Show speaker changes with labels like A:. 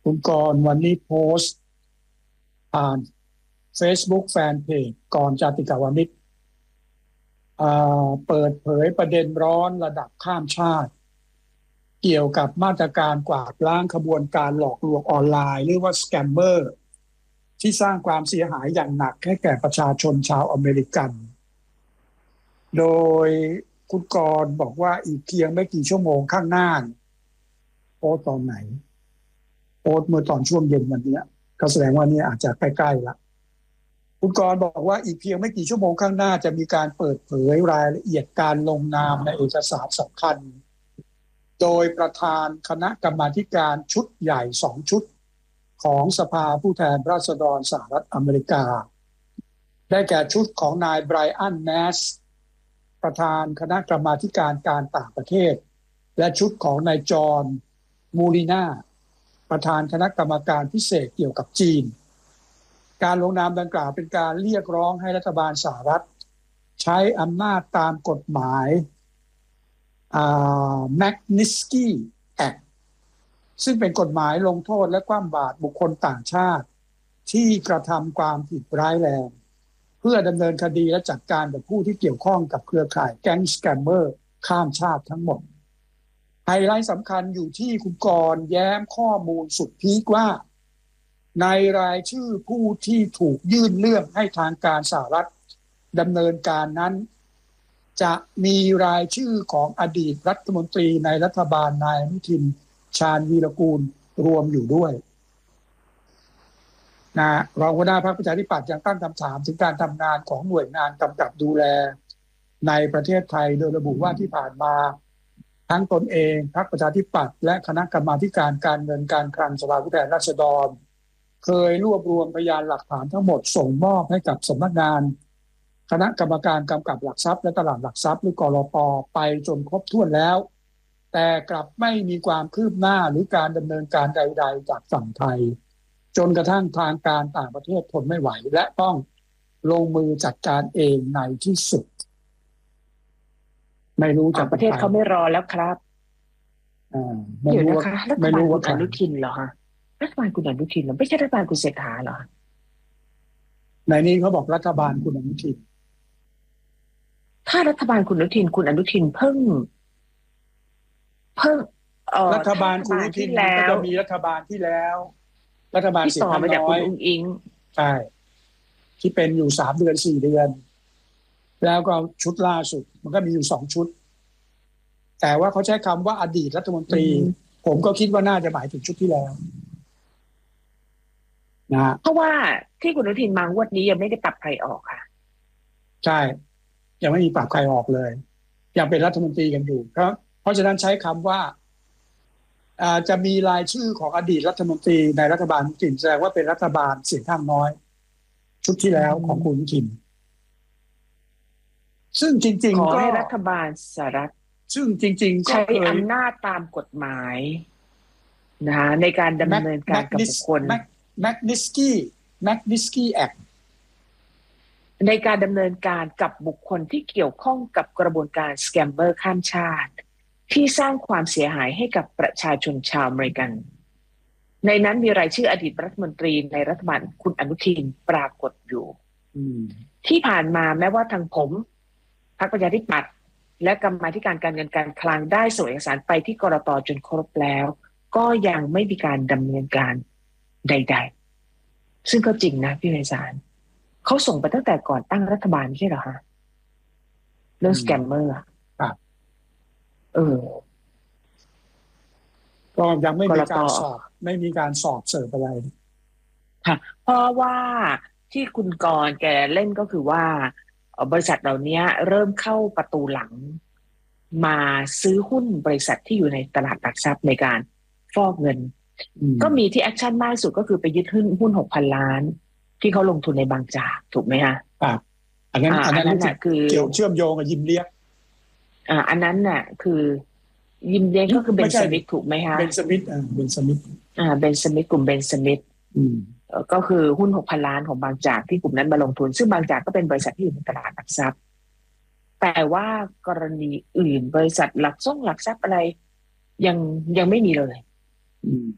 A: คุณกรณ์วันนี้โพสต์ผ่าน Facebook Fanpage กรณ์จาติกาวนิชเปิดเผยประเด็นร้อนระดับข้ามชาติเกี่ยวกับมาตรการกวาดล้างขบวนการหลอกลวงออนไลน์เรียกว่าสแกมเมอร์ที่สร้างความเสียหายอย่างหนักให้แก่ประชาชนชาวอเมริกันโดยคุณกรณ์บอกว่าอีกเพียงไม่กี่ชั่วโมงข้างหน้าโพสต์ตอนไหนโพสต์เมื่อตอนช่วงเย็นวันนี้ก็แสดงว่านี่อาจจะใกล้ๆละคุณกรณ์บอกว่าอีกเพียงไม่กี่ชั่วโมงข้างหน้าจะมีการเปิดเผยรายละเอียดการลงนามในเอกสารสำคัญโดยประธานคณะกรรมาธิการชุดใหญ่2 ชุดของสภาผู้แทนราษฎรสหรัฐอเมริกาได้แก่ชุดของนายไบรอันแมสประธานคณะกรรมาธิการการต่างประเทศและชุดของนายจอห์นมูลิน่าประธานคณะกรรมการพิเศษเกี่ยวกับจีนการลงนามดังกล่าวเป็นการเรียกร้องให้รัฐบาลสหรัฐใช้อำนาจตามกฎหมายMagnitsky Act ซึ่งเป็นกฎหมายลงโทษและคว่ำบาตรบุคคลต่างชาติที่กระทำความผิดร้ายแรงเพื่อดำเนินคดีและจัดการกับผู้ที่เกี่ยวข้องกับเครือข่ายแก๊งสแกมเมอร์ข้ามชาติทั้งหมดไฮไลท์สำคัญอยู่ที่คุณกรณ์แย้มข้อมูลสุดพีคว่าในรายชื่อผู้ที่ถูกยื่นเรื่องให้ทางการสหรัฐดำเนินการนั้นจะมีรายชื่อของอดีตรัฐมนตรีในรัฐบาลนายอนุทินชาญวีรกูลรวมอยู่ด้วยรองหัวหน้าพรรคประชาธิปัตย์ยังตั้งคำถามถึงการทำงานของหน่วยงานกำกับดูแลในประเทศไทยโดยระบุว่าที่ผ่านมาทั้งตนเองพรรคประชาธิปัตย์และคณะกรรมาธิการการเงินการคลังสภาผู้แทนราษฎรเคยรวบรวมพยานหลักฐานทั้งหมดส่งมอบให้กับสำนักงานคณะกรรมการกำกับหลักทรัพย์และตลาดหลักทรัพย์หรือกลป.ไปจนครบถ้วนแล้วแต่กลับไม่มีความคืบหน้าหรือการดำเนินการใดๆจากฝั่งไทยจนกระทั่งทางการต่างประเทศทนไม่ไหวและต้องลงมือจัดการเองในที่สุดไม่รู้จะ
B: ประเทศเขาไม่รอแล้วครับ
A: ไม่รู้นะคะ
B: รัฐบาลคุณอนุทินเหรอฮะรัฐบาลคุณอนุทินเหรอไม่ใช่รัฐบาลคุณเศรษฐาเหรอ
A: ในนี้เขาบอกรัฐบาลคุณอนุทิน
B: ถ้ารัฐบาลคุณอนุทินเพิ่ง
A: รัฐบาลคุณอนุทินก็จะมีรัฐบาลที่แล้วรัฐบาล
B: ที่ต่อมาจากคุณอุ้งอิง
A: ใช่ที่เป็นอยู่3 เดือน 4 เดือนแล้วก็ชุดล่าสุดมันก็มีอยู่2 ชุดแต่ว่าเขาใช้คำว่าอดีตรัฐมนตรีผมก็คิดว่าน่าจะหมายถึงชุดที่แล้วนะ
B: เพราะว่าที่คุณอนุทินมางวดนี้ยังไม่ได้ปรับใครออกค่ะ
A: ใช่ยังไม่มีปรับใครออกเลยยังเป็นรัฐมนตรีกันอยู่เพราะฉะนั้นใช้คำว่าจะมีรายชื่อของอดีตรัฐมนตรีในรัฐบาลคุณอนุทินแสดงว่าเป็นรัฐบาลเสียงข้างน้อยชุดที่แล้วของคุณอนุทินซึ่งจริงๆ
B: ขอให้รัฐบาลสหรัฐ
A: ซึ่งจริงๆก็
B: ใช้อำนาจตามกฎหมายนะในการดำเนินการกับบุคคล
A: Magnitsky Act
B: ในการดำเนินการกับบุคคลที่เกี่ยวข้องกับกระบวนการสแกมเมอร์ข้ามชาติที่สร้างความเสียหายให้กับประชาชนชาวอเมริกันในนั้นมีรายชื่ออดีตรัฐมนตรีในรัฐบาลคุณอนุทินปรากฏอยู่ที่ผ่านมาแม้ว่าทางผมพรรคประชาธิปัตย์และกรรมาธิการการเงินการคลังได้ส่งเอกสารไปที่กรต.จนครบแล้วก็ยังไม่มีการดำเนินการใดๆซึ่งก็จริงนะพี่ไพศาลเขาส่งไปตั้งแต่ก่อนตั้งรัฐบาลใช่เหรอฮะเรื่องสแกมเมอร์
A: ก็ยังไม่มีการสอบไม่มีการสอบเสิร์ฟอะไร
B: ค่ะเพราะว่าที่คุณกรณ์แกเล่นก็คือว่าบริษัทเหล่านี้เริ่มเข้าประตูหลังมาซื้อหุ้นบริษัทที่อยู่ในตลาดหลักทรัพย์ในการฟอกเงินก็มีที่แอคชั่นมากสุดก็คือไปยึดหุ้น 6,000 ล้านที่เขาลงทุนในบางจากถูกไหมฮะ
A: อันนั้นน่ะคือเกี่ยวเชื่อมโยงกับยิมเลียก
B: อันนั้นน่ะคือยิมเลียกก็คือเบนสมิธถูกไหมฮะ
A: เบนสมิธเบนสมิธ
B: กลุ่มเบนสมิธก็คือหุ้น 6,000 ล้านของบางจากที่กลุ่มนั้นมาลงทุนซึ่งบางจากก็เป็นบริษัทที่อยู่ในตลาดหลักทรัพย์แต่ว่ากรณีอื่นบริษัทหลักทรัพย์อะไรยังไม่มีเลย